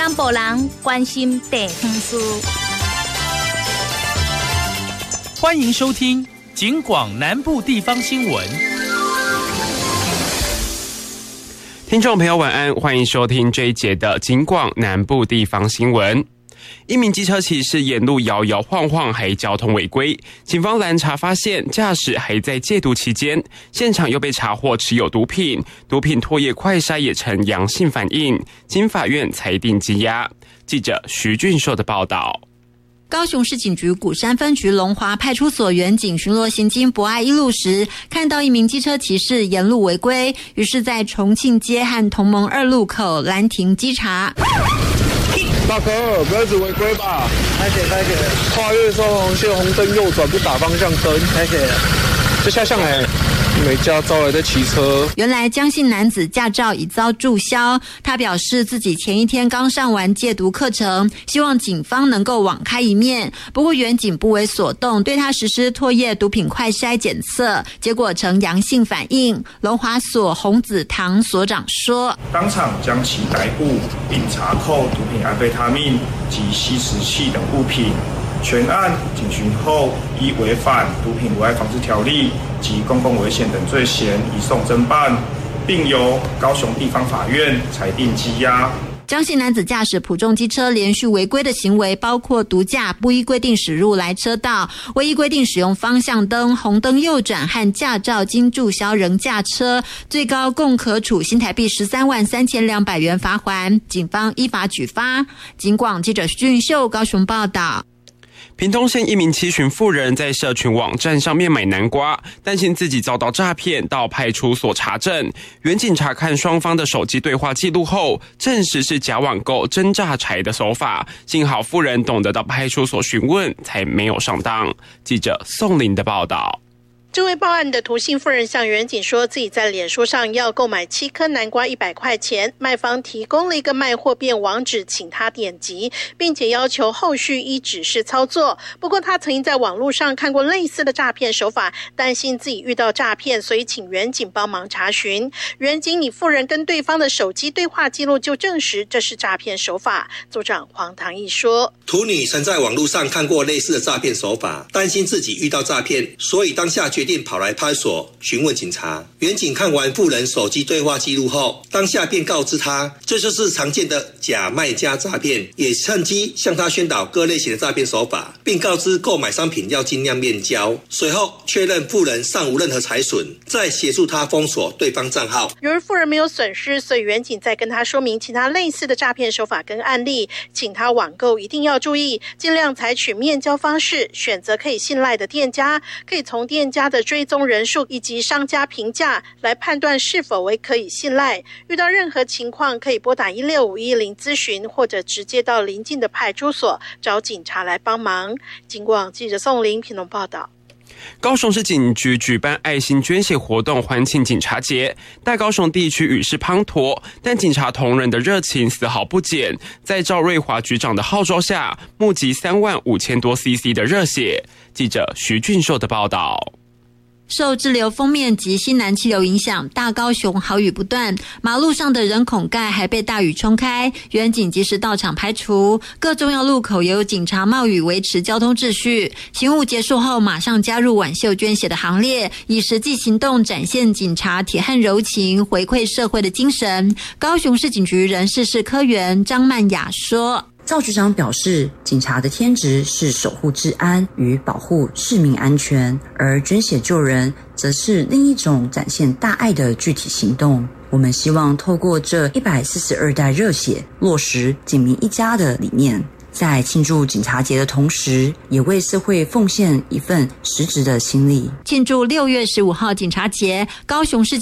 南部人关心地方事。 欢迎收听警广南部地方新闻。 听众朋友晚安，欢迎收听这一节的警广南部地方新闻。一名机车骑士沿路摇摇晃晃，还交通违规。警方拦查发现，驾驶还在戒毒期间，现场又被查获持有毒品，毒品唾液快筛也呈阳性反应，经法院裁定羁押。记者徐俊硕的报道。 高雄市警局鼓山分局龙华派出所员警巡逻行经博爱一路时，看到一名机车骑士沿路违规，于是在重庆街和同盟2路口拦停稽查。 大哥，不要一直违规吧！开始，跨越双黄线红灯右转不打方向灯，开始。这下巷没驾照还在骑车。 原来江姓男子驾照已遭注销，他表示自己前一天刚上完戒毒课程，希望警方能够网开一面。不过员警不为所动，对他实施唾液毒品快筛检测，结果呈阳性反应。龙华所洪子堂所长说， 当场将其逮捕，并查扣毒品安非他命及吸食器等物品。全案警询后，依违反毒品危害防治条例及公共危险等罪嫌移送侦办，并由高雄地方法院裁定羁押。 江姓男子驾驶普重机车连续违规的行为，包括毒驾、不依规定驶入来车道、未依规定使用方向灯、红灯右转和驾照经注销仍驾车，最高共可处新台币133200元罚锾。警方依法举发。警广记者徐俊秀高雄报道。 屏东县一名七旬妇人在社群网站上面买南瓜，担心自己遭到诈骗，到派出所查证。员警查看双方的手机对话记录后，证实是假网购真诈财的手法。幸好妇人懂得到派出所询问，才没有上当。记者宋林的报道。 这位报案的涂姓妇人向员警说，自己在脸书上要购买7颗南瓜100块钱，卖方提供了一个卖货便网址，请他点击，并且要求后续依指示操作。不过他曾经在网络上看过类似的诈骗手法，担心自己遇到诈骗，所以请员警帮忙查询。员警以妇人跟对方的手机对话记录就证实这是诈骗手法。组长黄唐义说， 涂女曾在网络上看过类似的诈骗手法，担心自己遇到诈骗，所以当下决定跑来派出所询问警察。员警看完妇人手机对话记录后，当下便告知他，这就是常见的假卖家诈骗，也趁机向他宣导各类型的诈骗手法，并告知购买商品要尽量面交。随后确认妇人尚无任何财损，再协助他封锁对方账号。 由于妇人没有损失，所以员警再跟他说明其他类似的诈骗手法跟案例，请他网购一定要注意，尽量采取面交方式，选择可以信赖的店家，可以从店家的追踪人数以及商家评价来判断是否为可以信赖。遇到任何情况，可以拨打16510咨询，或者直接到邻近的派出所找警察来帮忙。警广记者宋林屏东报道。 高雄市警局举办爱心捐血活动，欢庆警察节。大高雄地区雨势滂沱，但警察同仁的热情丝毫不减，在赵瑞华局长的号召下，募集35000多 CC 的热血。记者徐俊硕的报道。 受滞留锋面及西南气流影响，大高雄豪雨不断，马路上的人孔盖还被大雨冲开，员警及时到场排除，各重要路口也有警察冒雨维持交通秩序。勤务结束后，马上加入挽袖捐血的行列，以实际行动展现警察铁汉柔情、回馈社会的精神。高雄市警局人事室科员张曼雅说， 赵局长表示，警察的天职是守护治安与保护市民安全，而捐血救人则是另一种展现大爱的具体行动。我们希望透过这142袋热血，落实警民一家的理念，在庆祝警察节的同时，也为社会奉献一份实质的心力。 庆祝6月15号警察节，高雄市